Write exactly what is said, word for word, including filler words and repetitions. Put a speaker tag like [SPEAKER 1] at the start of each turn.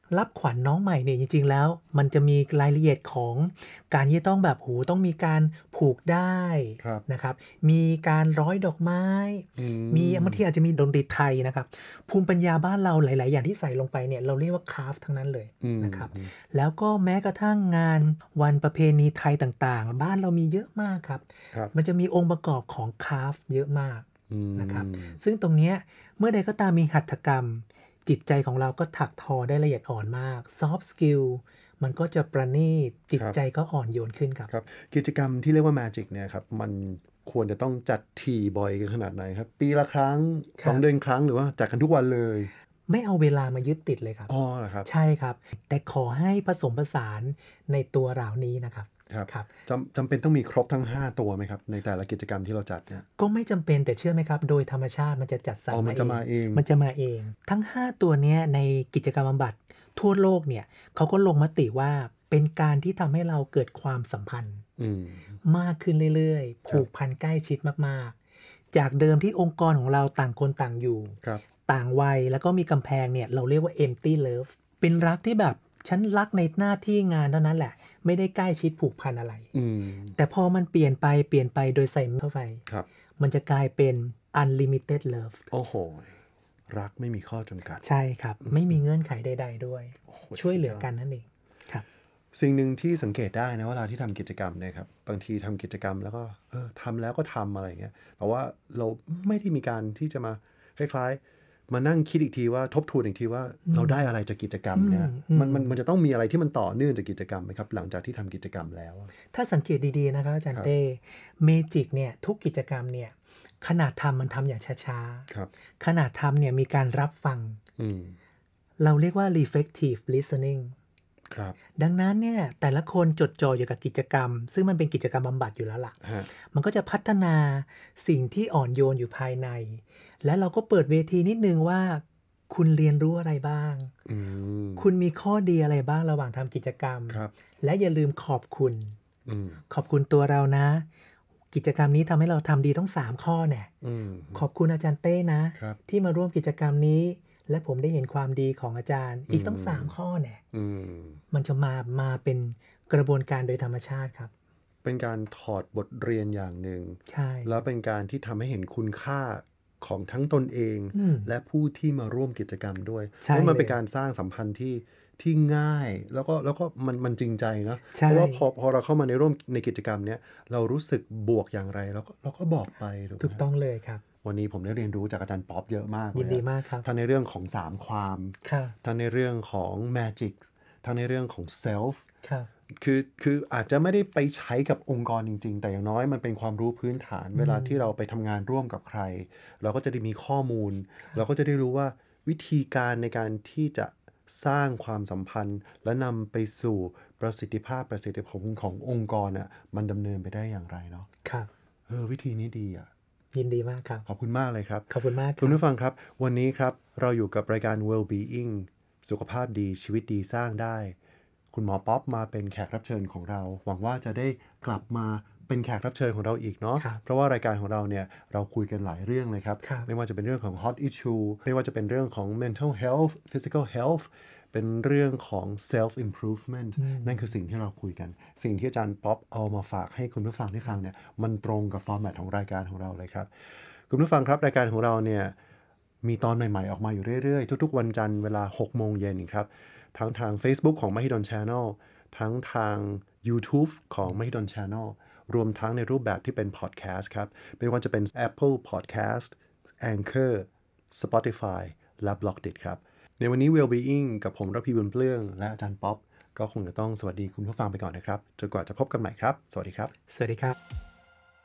[SPEAKER 1] รับขวัญน้องใหม่เนี่ยจริงๆแล้วมันจะมีรายละเอียดของการที่จะต้องแบบโอ้โฮต้องมีการผูกด้าย
[SPEAKER 2] ครับ
[SPEAKER 1] นะครับมีการร้อยดอกไม้
[SPEAKER 2] อื
[SPEAKER 1] มี
[SPEAKER 2] ม
[SPEAKER 1] บางทีอาจจะมีดนตรีไทยนะครับภูมิปัญญาบ้านเราหลายๆอย่างที่ใส่ลงไปเนี่ยเราเรียกว่าคราฟต์ทั้งนั้นเลย
[SPEAKER 2] อืม
[SPEAKER 1] นะครับ
[SPEAKER 2] อืม
[SPEAKER 1] แล้วก็แม้กระทั่งงานวันประเพณีไทยต่างๆบ้านเรามีเยอะมากครับ
[SPEAKER 2] ครับ
[SPEAKER 1] มันจะมีองค์ประกอบของคราฟต์เยอะมาก
[SPEAKER 2] อื
[SPEAKER 1] นะครับ
[SPEAKER 2] ม
[SPEAKER 1] ซึ่งตรงเนี้ยเมื่อใดก็ตามมีหัตถกรรม จิตใจของเราก็ถักทอได้ละเอียดอ่อนมาก Soft Skill มันก็จะประณีตจิ
[SPEAKER 2] ครับ
[SPEAKER 1] ตใจก็อ่อนโยนขึ้นครับ
[SPEAKER 2] ครับกิจกรรมที่เรียกว่า Magic เนี่ยครับมันควรจะต้องจัดถี่บ่อยกันขนาดไหนครับปีละครั้งสอง
[SPEAKER 1] ครับ
[SPEAKER 2] เดือนครั้งหรือว่าจัดกันทุกวันเลย
[SPEAKER 1] ไม่เอาเวลามายึดติดเลยครับ
[SPEAKER 2] อ๋อเหรอครับ
[SPEAKER 1] ใช่ครับ แต่ขอให้ผสมผสานในตัวเรานี้นะครับ
[SPEAKER 2] ครับ
[SPEAKER 1] ครับ
[SPEAKER 2] จำจำเป็นต้องมีครบทั้งห้าตัวไหมครับในแต่ละกิจกรรมที่เราจัดเนี่ย
[SPEAKER 1] ก็ไม่จำเป็นแต่เชื่อไหมครับ โดยธรรมชาติมันจะจัดสร
[SPEAKER 2] อ๋อมัน
[SPEAKER 1] รมาเอง
[SPEAKER 2] จะมาเอง
[SPEAKER 1] มันจะมาเอง ทั้งห้าตัวเนี้ยในกิจกรรมบำบัดทั่วโลกเนี่ยเขาก็ลงมติว่าเป็นการที่ทำให้เราเกิดความสัมพันธ์
[SPEAKER 2] อืม
[SPEAKER 1] มากขึ้นเรื่อยๆ
[SPEAKER 2] ครับ
[SPEAKER 1] ผูกพันใกล้ชิดมากๆ จากเดิมที่องค์กรของเราต่างคนต่างอยู่
[SPEAKER 2] ครับ
[SPEAKER 1] ต่างวัยแล้วก็มีกำแพงเนี่ยเราเรียกว่า empty love เป็นรักที่แบบฉันรักในหน้าที่งานเท่านั้นแหละ ไม่ได้ใกล้ชิดผูกพันอะไร
[SPEAKER 2] อืม
[SPEAKER 1] แต่พอมันเปลี่ยนไปเปลี่ยนไปโดยใส่เข้าไป
[SPEAKER 2] ครับ
[SPEAKER 1] มันจะกลายเป็น unlimited love
[SPEAKER 2] โอ้โหรักไม่มีข้อจำกัด
[SPEAKER 1] ใช่ครับ ไม่มีเงื่อนไขใดๆด้วย
[SPEAKER 2] โอ้โห
[SPEAKER 1] ช่วยเหลือ
[SPEAKER 2] สุดยอด
[SPEAKER 1] กันนั่นเองครับ
[SPEAKER 2] สิ่งหนึ่งที่สังเกตได้นะเวลาที่ทำกิจกรรมเนี่ยครับบางทีทำกิจกรรมแล้วก็เออทำแล้วก็ทำอะไรอย่างเงี้ยแต่ว่าเราไม่ได้มีการที่จะมาคล้ายๆมานั่งคิดอีกทีว่าทบทวนอีกทีว่าเราได้อะไรจากกิจกรรมเนี่ย
[SPEAKER 1] อืม
[SPEAKER 2] มันมันมันจะต้องมีอะไรที่มันต่อเนื่องจากกิจกรรมไหมครับหลังจากที่ทำกิจกรรมแล้วอะ
[SPEAKER 1] ถ้าสังเกตดีๆนะครับอาจาร
[SPEAKER 2] ครับ
[SPEAKER 1] ย์เต้เมจิกเนี่ยทุกกิจกรรมเนี่ยขนาดทำมันทำอย่างช้า
[SPEAKER 2] ครับ
[SPEAKER 1] ๆ ขนาดทำเนี่ยมีการรับฟัง
[SPEAKER 2] อืม
[SPEAKER 1] เราเรียกว่า reflective listening
[SPEAKER 2] ครับ
[SPEAKER 1] ดังนั้นเนี่ยแต่ละคนจดจ่ออยู่กับกิจกรรม ซึ่งมันเป็นกิจกรรมบำบัดอยู่แล้วล่ะ
[SPEAKER 2] ฮะ
[SPEAKER 1] มันก็จะพัฒนาสิ่งที่อ่อนโยนอยู่ภายใน และเราก็เปิดเวทีนิดนึงว่า คุณเรียนรู้อะไรบ้าง
[SPEAKER 2] อืม
[SPEAKER 1] คุณมีข้อดีอะไรบ้างระหว่างทำกิจกรรม
[SPEAKER 2] ครับ
[SPEAKER 1] และอย่าลืมขอบคุณ
[SPEAKER 2] อืม
[SPEAKER 1] ขอบคุณตัวเรานะ กิจกรรมนี้ทำให้เราทำดีต้องสามข้อแน่
[SPEAKER 2] อืม
[SPEAKER 1] ขอบคุณอาจารย์เต้นะ
[SPEAKER 2] ครับ
[SPEAKER 1] ที่มาร่วมกิจกรรมนี้ และผมได้เห็นความดีของอาจารย์ อีกต้องสามข้อแน่
[SPEAKER 2] อืม
[SPEAKER 1] มันจะมามาเป็นกระบวนการโดยธรรมชาติครับ
[SPEAKER 2] เป็นการถอดบทเรียนอย่างหนึ่ง
[SPEAKER 1] ใช่
[SPEAKER 2] แล้วเป็นการที่ทำให้เห็นคุณค่าของทั้งตนเอง
[SPEAKER 1] อืม
[SPEAKER 2] และผู้ที่มาร่วมกิจกรรมด้วย
[SPEAKER 1] ใช่
[SPEAKER 2] เพราะมันเป็น
[SPEAKER 1] เลย
[SPEAKER 2] การสร้างสัมพันธ์ที่ที่ง่าย แล้วก็แล้วก็มันมันจริงใจเนาะ
[SPEAKER 1] ใช่
[SPEAKER 2] เพราะว่าพอพอเราเข้ามาในร่วมในกิจกรรมเนี้ยเรารู้สึกบวกอย่างไรเราก็เราก็บอกไปถูกไหม
[SPEAKER 1] ถูกต้องเลยครับ
[SPEAKER 2] วันนี้ผมได้เรียนรู้จากอาจารย์ป๊อปเยอะมากเลย
[SPEAKER 1] ยินดี
[SPEAKER 2] อะ
[SPEAKER 1] มากครับ
[SPEAKER 2] ทั้งในเรื่องของสามความ
[SPEAKER 1] ค่ะ
[SPEAKER 2] ทั้งในเรื่องของ magic ทั้งในเรื่องของ self
[SPEAKER 1] ครับ
[SPEAKER 2] คือคืออาจจะไม่ได้ไปใช้กับองค์กรจริงๆ แต่อย่างน้อยมันเป็นความรู้พื้นฐาน เวลาที่เราไปทำงานร่วมกับใคร เราก็จะได้มีข้อมูล เราก็จะได้รู้ว่าวิธีการในการที่จะสร้างความสัมพันธ์ และนำไปสู่ประสิทธิภาพประสิทธิผลขององค์กรน่ะมันดำเนินไปได้อย่างไรเนาะ
[SPEAKER 1] ครับ
[SPEAKER 2] เออวิธีนี้ดีอ่ะ
[SPEAKER 1] ยินดีมากครับ
[SPEAKER 2] ขอบคุณมากเลยครับ
[SPEAKER 1] ขอบคุณมากค
[SPEAKER 2] คุณ
[SPEAKER 1] รับ
[SPEAKER 2] ผู้ฟังครับ วันนี้ครับเราอยู่กับรายการ Well-being สุขภาพดีชีวิตดีสร้างได้ คุณหมอป๊อปมาเป็นแขกรับเชิญของเรา หวังว่าจะได้กลับมาเป็นแขกรับเชิญของเราอีกเนาะ
[SPEAKER 1] ครับ
[SPEAKER 2] เพราะว่ารายการของเราเนี่ยเราคุยกันหลายเรื่องเลยครับ
[SPEAKER 1] ครับ
[SPEAKER 2] ไม่ว่าจะเป็นเรื่องของ hot issue ไม่ว่าจะเป็นเรื่องของ mental health physical health เป็นเรื่องของ self improvement นั่นคือสิ่งที่เราคุยกัน สิ่งที่อาจารย์ป๊อปเอามาฝากให้คุณผู้ฟังได้ฟังเนี่ยมันตรงกับฟอร์แมตของรายการของเราเลยครับ คุณผู้ฟังครับรายการของเราเนี่ยมีตอนใหม่ๆออกมาอยู่เรื่อยๆทุกๆวันจันทร์เวลาหกโมงเย็นครับทั้งทาง Facebook ของ Mahidol Channel ทั้งทาง YouTube ของ Mahidol Channel รวมทั้งในรูปแบบที่เป็นพอดแคสต์ครับไม่ว่าจะเป็น Apple Podcast Anchor Spotify และ Blockdit ครับในวันนี้ Well-being กับผมระพีบุญเปลื้องและอาจารย์ป๊อปก็คงจะต้องสวัสดีคุณผู้ฟังไปก่อนนะครับจนกว่าจะพบกันใหม่ครับสวัสดีครับ
[SPEAKER 1] สวัสดีครับ